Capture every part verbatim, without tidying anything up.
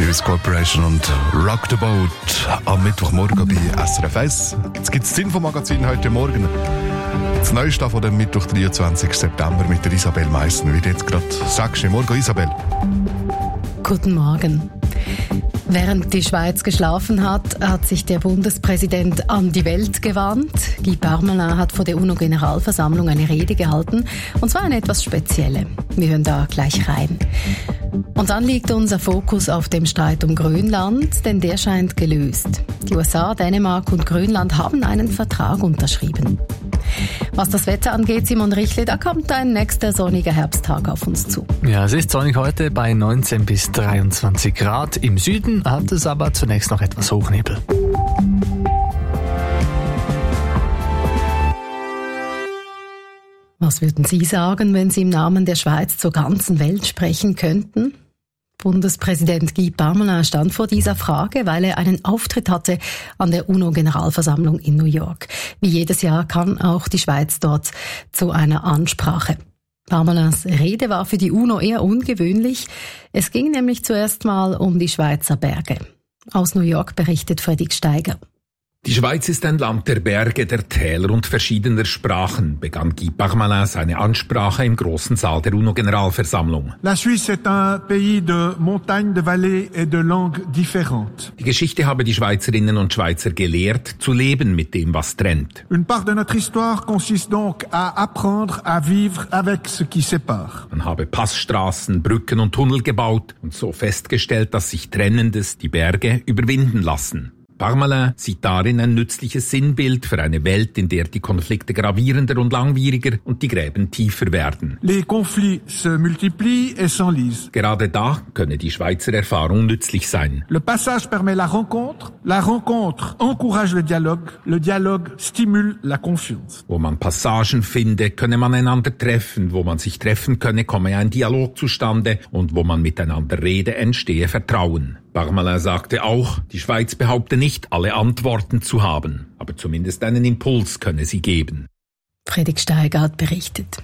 News Corporation und Rock the Boat am Mittwochmorgen bei S R F eins. Jetzt gibt es das Infomagazin heute Morgen. Das Neueste von dem Mittwoch, dreiundzwanzigsten September mit der Isabel Meissen. Wie du jetzt gerade sagst, morgen Isabel. Guten Morgen. Während die Schweiz geschlafen hat, hat sich der Bundespräsident an die Welt gewandt. Guy Parmelin hat vor der UNO-Generalversammlung eine Rede gehalten, und zwar eine etwas spezielle. Wir hören da gleich rein. Und dann liegt unser Fokus auf dem Streit um Grönland, denn der scheint gelöst. Die U S A, Dänemark und Grönland haben einen Vertrag unterschrieben. Was das Wetter angeht, Simon Richle, da kommt ein nächster sonniger Herbsttag auf uns zu. Ja, es ist sonnig heute bei neunzehn bis dreiundzwanzig Grad. Im Süden hat es aber zunächst noch etwas Hochnebel. Was würden Sie sagen, wenn Sie im Namen der Schweiz zur ganzen Welt sprechen könnten? Bundespräsident Guy Parmelin stand vor dieser Frage, weil er einen Auftritt hatte an der UNO-Generalversammlung in New York. Wie jedes Jahr kam auch die Schweiz dort zu einer Ansprache. Parmelins Rede war für die UNO eher ungewöhnlich. Es ging nämlich zuerst mal um die Schweizer Berge. Aus New York berichtet Fredrik Steiger. Die Schweiz ist ein Land der Berge, der Täler und verschiedener Sprachen, begann Guy Parmelin seine Ansprache im großen Saal der UNO-Generalversammlung. La Suisse est un pays de montagnes, de vallées et de langues différentes. Die Geschichte habe die Schweizerinnen und Schweizer gelehrt, zu leben mit dem, was trennt. Une part de notre histoire consiste donc à apprendre à vivre avec ce qui sépare. Man habe Passstraßen, Brücken und Tunnel gebaut und so festgestellt, dass sich Trennendes, die Berge, überwinden lassen. Parmelin sieht darin ein nützliches Sinnbild für eine Welt, in der die Konflikte gravierender und langwieriger und die Gräben tiefer werden. Les conflits se multiplient et s'enlisent. Gerade da könne die Schweizer Erfahrung nützlich sein. Le passage permet la rencontre, la rencontre encourage le dialogue, le dialogue stimule la confiance. Wo man Passagen finde, könne man einander treffen, wo man sich treffen könne, komme ein Dialog zustande und wo man miteinander rede, entstehe Vertrauen. Parmelin sagte auch, die Schweiz behaupte nicht, alle Antworten zu haben, aber zumindest einen Impuls könne sie geben. Fredrik Steiger hat berichtet.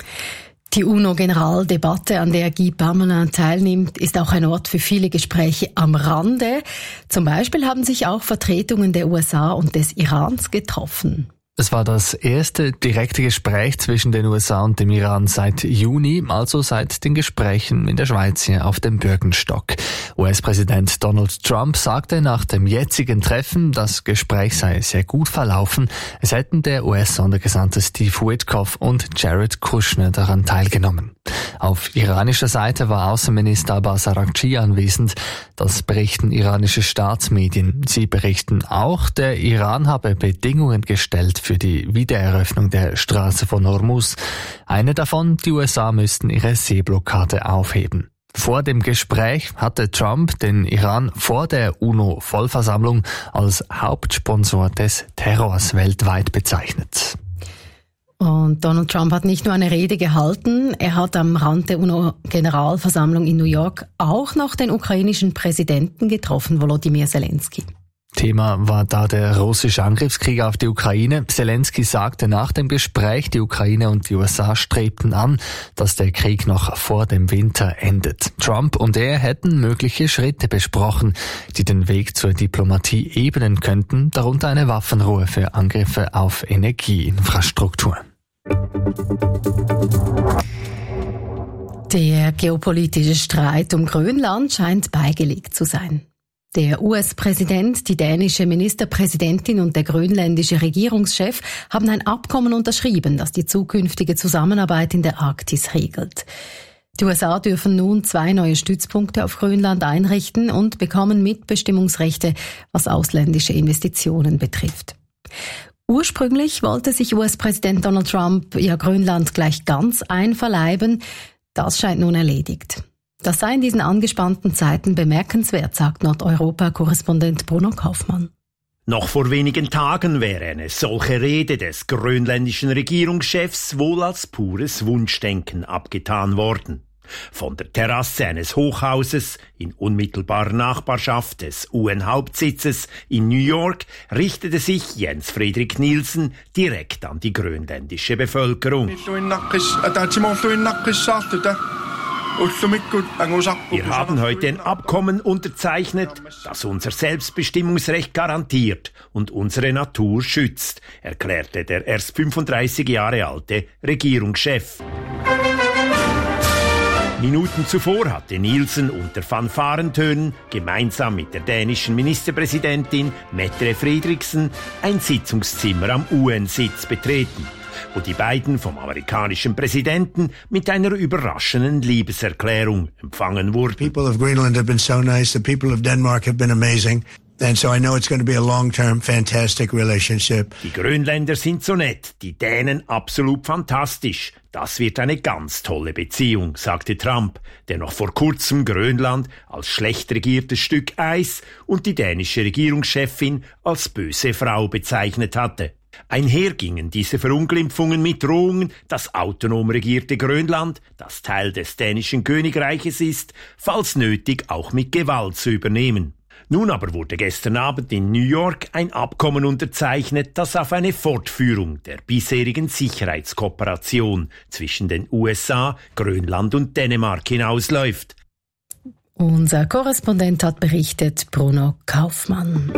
Die UNO-Generaldebatte, an der Guy Parmelin teilnimmt, ist auch ein Ort für viele Gespräche am Rande. Zum Beispiel haben sich auch Vertretungen der U S A und des Irans getroffen. Es war das erste direkte Gespräch zwischen den U S A und dem Iran seit Juni, also seit den Gesprächen in der Schweiz hier auf dem Bürgenstock. U S-Präsident Donald Trump sagte nach dem jetzigen Treffen, das Gespräch sei sehr gut verlaufen. Es hätten der U S-Sondergesandte Steve Witkoff und Jared Kushner daran teilgenommen. Auf iranischer Seite war Außenminister Abbas Araghchi anwesend. Das berichten iranische Staatsmedien. Sie berichten auch, der Iran habe Bedingungen gestellt für die Wiedereröffnung der Straße von Hormuz. Eine davon, die U S A müssten ihre Seeblockade aufheben. Vor dem Gespräch hatte Trump den Iran vor der UNO-Vollversammlung als Hauptsponsor des Terrors weltweit bezeichnet. Und Donald Trump hat nicht nur eine Rede gehalten, er hat am Rand der UNO-Generalversammlung in New York auch noch den ukrainischen Präsidenten getroffen, Volodymyr Zelensky. Thema war da der russische Angriffskrieg auf die Ukraine. Zelensky sagte nach dem Gespräch, die Ukraine und die U S A strebten an, dass der Krieg noch vor dem Winter endet. Trump und er hätten mögliche Schritte besprochen, die den Weg zur Diplomatie ebnen könnten, darunter eine Waffenruhe für Angriffe auf Energieinfrastruktur. Der geopolitische Streit um Grönland scheint beigelegt zu sein. Der U S-Präsident, die dänische Ministerpräsidentin und der grönländische Regierungschef haben ein Abkommen unterschrieben, das die zukünftige Zusammenarbeit in der Arktis regelt. Die U S A dürfen nun zwei neue Stützpunkte auf Grönland einrichten und bekommen Mitbestimmungsrechte, was ausländische Investitionen betrifft. Ursprünglich wollte sich U S-Präsident Donald Trump ja Grönland gleich ganz einverleiben. Das scheint nun erledigt. Das sei in diesen angespannten Zeiten bemerkenswert, sagt Nordeuropa-Korrespondent Bruno Kaufmann. Noch vor wenigen Tagen wäre eine solche Rede des grönländischen Regierungschefs wohl als pures Wunschdenken abgetan worden. Von der Terrasse eines Hochhauses in unmittelbarer Nachbarschaft des U N-Hauptsitzes in New York richtete sich Jens Fredrik Nielsen direkt an die grönländische Bevölkerung. Wir haben heute ein Abkommen unterzeichnet, das unser Selbstbestimmungsrecht garantiert und unsere Natur schützt, erklärte der erst fünfunddreißig Jahre alte Regierungschef. Minuten zuvor hatte Nielsen unter Fanfarentönen gemeinsam mit der dänischen Ministerpräsidentin Mette Frederiksen ein Sitzungszimmer am U N-Sitz betreten, wo die beiden vom amerikanischen Präsidenten mit einer überraschenden Liebeserklärung empfangen wurden. People of Greenland have been so nice. The people of Denmark have been amazing. And so I know it's going to be a long-term, fantastic relationship. Die Grönländer sind so nett, die Dänen absolut fantastisch. Das wird eine ganz tolle Beziehung, sagte Trump, der noch vor kurzem Grönland als schlecht regiertes Stück Eis und die dänische Regierungschefin als böse Frau bezeichnet hatte. Einher gingen diese Verunglimpfungen mit Drohungen, das autonom regierte Grönland, das Teil des dänischen Königreiches ist, falls nötig auch mit Gewalt zu übernehmen. Nun aber wurde gestern Abend in New York ein Abkommen unterzeichnet, das auf eine Fortführung der bisherigen Sicherheitskooperation zwischen den U S A, Grönland und Dänemark hinausläuft. Unser Korrespondent hat berichtet, Bruno Kaufmann.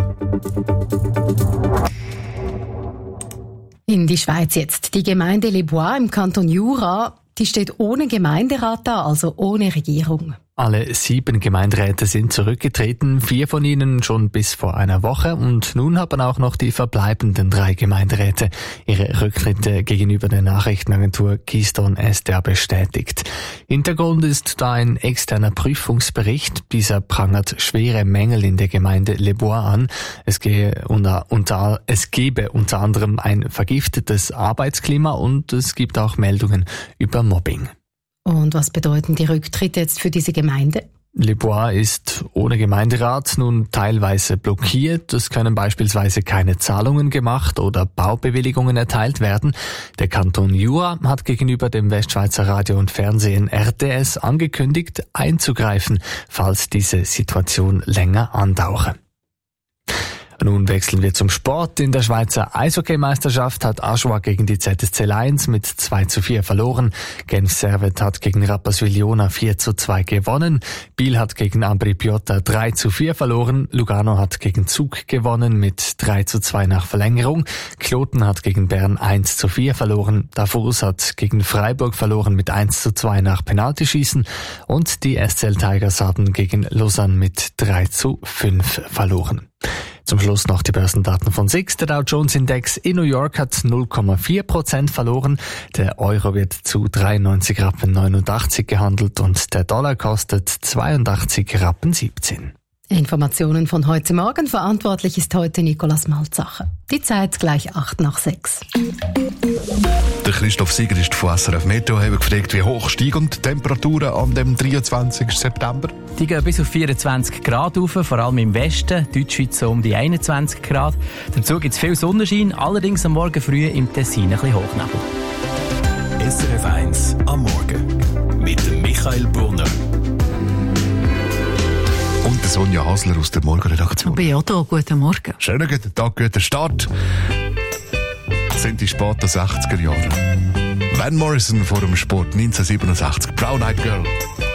In die Schweiz jetzt. Die Gemeinde Les Bois im Kanton Jura, die steht ohne Gemeinderat da, also ohne Regierung. Alle sieben Gemeinderäte sind zurückgetreten, vier von ihnen schon bis vor einer Woche und nun haben auch noch die verbleibenden drei Gemeinderäte ihre Rücktritte gegenüber der Nachrichtenagentur Keystone S D A bestätigt. Hintergrund ist da ein externer Prüfungsbericht. Dieser prangert schwere Mängel in der Gemeinde Les Bois an. Es, gehe unter, unter, es gebe unter anderem ein vergiftetes Arbeitsklima und es gibt auch Meldungen über Mobbing. Und was bedeuten die Rücktritte jetzt für diese Gemeinde? Les Bois ist ohne Gemeinderat nun teilweise blockiert. Es können beispielsweise keine Zahlungen gemacht oder Baubewilligungen erteilt werden. Der Kanton Jura hat gegenüber dem Westschweizer Radio und Fernsehen R T S angekündigt, einzugreifen, falls diese Situation länger andauere. Nun wechseln wir zum Sport. In der Schweizer Eishockeymeisterschaft hat Aschua gegen die Z S C Lions mit zwei zu vier verloren. Genf Servet hat gegen Rapperswil-Jona vier zu zwei gewonnen. Biel hat gegen Ambri Piotta drei zu vier verloren. Lugano hat gegen Zug gewonnen mit drei zu zwei nach Verlängerung. Kloten hat gegen Bern eins zu vier verloren. Davos hat gegen Freiburg verloren mit eins zu zwei nach Penaltyschießen. Und die S C L Tigers haben gegen Lausanne mit drei zu fünf verloren. Zum Schluss noch die Börsendaten von S I X. Der Dow Jones Index in New York hat null Komma vier Prozent verloren. Der Euro wird zu dreiundneunzig Rappen neunundachtzig gehandelt und der Dollar kostet zweiundachtzig Rappen siebzehn. Informationen von heute Morgen. Verantwortlich ist heute Nikolaus Malzacher. Die Zeit gleich acht nach sechs. Der Christoph Sieger ist von S R F Meteo, habe gefragt, wie hoch steigen die Temperaturen an dem dreiundzwanzigsten September? Die gehen bis auf vierundzwanzig Grad rauf, vor allem im Westen, Deutschschweiz so um die einundzwanzig Grad. Dazu gibt es viel Sonnenschein, allerdings am Morgen früh im Tessin ein bisschen Hochnebel. S R F eins am Morgen mit Michael Brunner. Und Sonja Hasler aus der Morgenredaktion. Ich bin auch da. Guten Morgen. Schönen guten Tag, guter Start. Das sind die späten sechziger Jahre. Van Morrison vor dem Sport neunzehnhundertsiebenundsechzig. Brown Eyed Girl.